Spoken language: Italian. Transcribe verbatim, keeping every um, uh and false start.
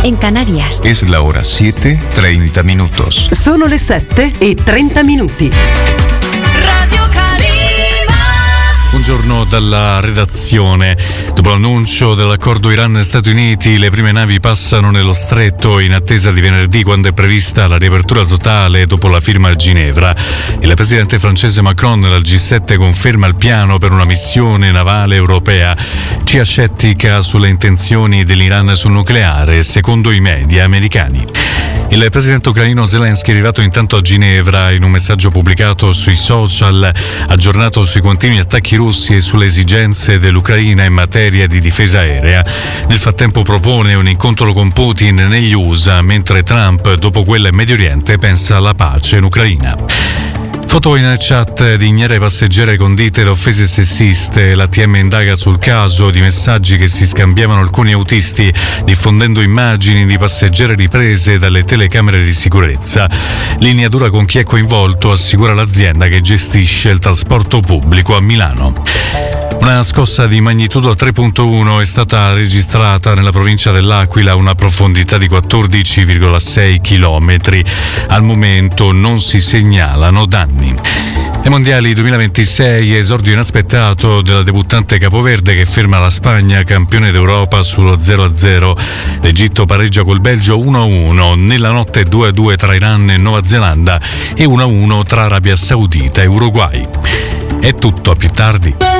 en Canarias. Es la hora siete, treinta minutos. Sono le sette e trenta minuti. Radio Calima. Buongiorno dalla redazione. Dopo l'annuncio dell'accordo Iran-Stati Uniti, le prime navi passano nello stretto in attesa di venerdì, quando è prevista la riapertura totale dopo la firma a Ginevra. Il presidente francese Macron dal G sette conferma il piano per una missione navale europea. C I A scettica sulle intenzioni dell'Iran sul nucleare, secondo i media americani. Il presidente ucraino Zelensky è arrivato intanto a Ginevra. In un messaggio pubblicato sui social, aggiornato sui continui attacchi russi e sulle esigenze dell'Ucraina in materia di difesa aerea. Nel frattempo propone un incontro con Putin negli U S A, mentre Trump, dopo quella in Medio Oriente, pensa alla pace in Ucraina. Foto in chat di ignare passeggere condite da offese sessiste. L'A T M indaga sul caso di messaggi che si scambiavano alcuni autisti, diffondendo immagini di passeggeri riprese dalle telecamere di sicurezza. Linea dura con chi è coinvolto, assicura l'azienda che gestisce il trasporto pubblico a Milano. Una scossa di magnitudo tre virgola uno è stata registrata nella provincia dell'Aquila a una profondità di quattordici virgola sei chilometri. Al momento non si segnalano danni. Ai mondiali duemilaventisei, esordio inaspettato della debuttante capoverde che ferma la Spagna, campione d'Europa, sullo zero a zero. L'Egitto pareggia col Belgio uno a uno, nella notte due a due tra Iran e Nuova Zelanda e uno a uno tra Arabia Saudita e Uruguay. È tutto, a più tardi.